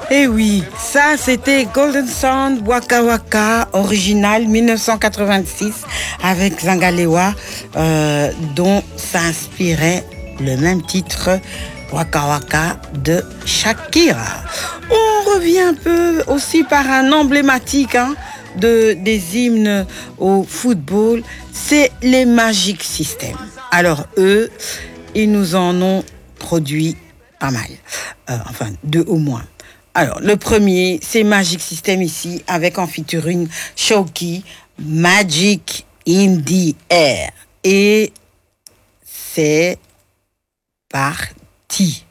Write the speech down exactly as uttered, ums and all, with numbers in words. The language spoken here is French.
Eh oui, ça c'était Golden Sound Waka Waka, original mille neuf cent quatre-vingt-six, avec Zangalewa, euh, dont s'inspirait le même titre, Waka Waka de Shakira. On revient un peu aussi par un emblématique hein, de, des hymnes au football, c'est les Magic System. Alors eux, ils nous en ont produit pas mal, euh, enfin deux au moins. Alors, le premier, c'est Magic System ici, avec en featuring Shoki, Magic in the Air. Et c'est parti.